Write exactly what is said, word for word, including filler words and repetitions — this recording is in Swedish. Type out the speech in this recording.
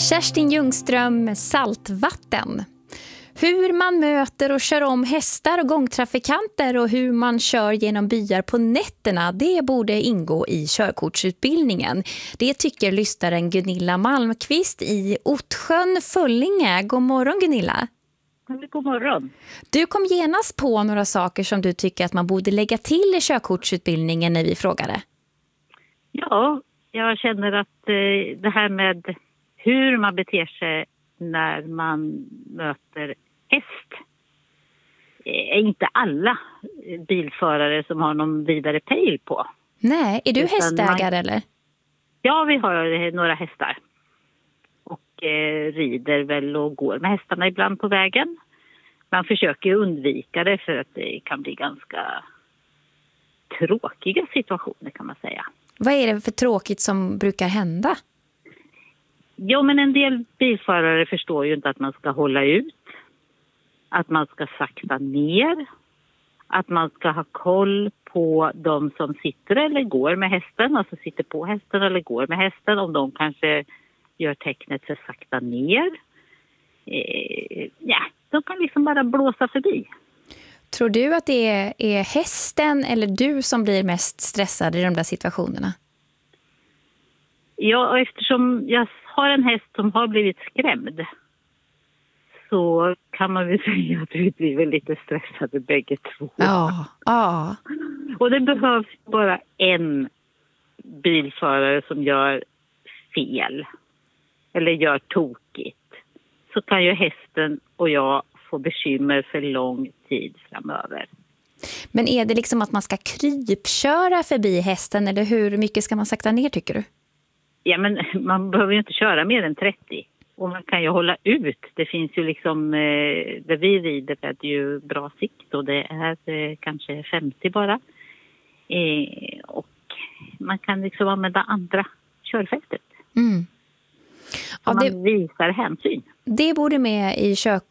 Kerstin Ljungström med saltvatten. Hur man möter och kör om hästar och gångtrafikanter och hur man kör genom byar på nätterna, det borde ingå i körkortsutbildningen. Det tycker lyssnaren Gunilla Malmqvist i Ottsjön, Föllinge. God morgon Gunilla. God morgon. Du kom genast på några saker som du tycker att man borde lägga till i körkortsutbildningen när vi frågade. Ja, jag känner att eh, det här med hur man beter sig när man möter häst är inte alla bilförare som har någon vidare pejl på. Nej, är du Utan hästägare man... eller? Ja, vi har några hästar. Och eh, rider väl och går med hästarna ibland på vägen. Man försöker undvika det för att det kan bli ganska tråkiga situationer kan man säga. Vad är det för tråkigt som brukar hända? Jo, men en del bilförare förstår ju inte att man ska hålla ut. Att man ska sakta ner. Att man ska ha koll på de som sitter eller går med hästen. Alltså sitter på hästen eller går med hästen. Om de kanske gör tecknet för sakta ner. Eh, ja, de kan liksom bara blåsa förbi. Tror du att det är, är hästen eller du som blir mest stressad i de där situationerna? Ja, eftersom jag har en häst som har blivit skrämd så kan man väl säga att vi blir lite stressade bägge två. Ja, ja. Och det behövs bara en bilförare som gör fel eller gör tokigt. Så kan ju hästen och jag få bekymmer för lång tid framöver. Men är det liksom att man ska krypköra förbi hästen eller hur mycket ska man sakta ner tycker du? Ja, men man behöver ju inte köra mer än trettio. Och man kan ju hålla ut. Det finns ju liksom, eh, där vi rider är det ju bra sikt och det är eh, kanske femtio bara. Eh, och man kan liksom använda andra körfältet. Mm. Ja, så det, man visar hänsyn. det borde med i kör,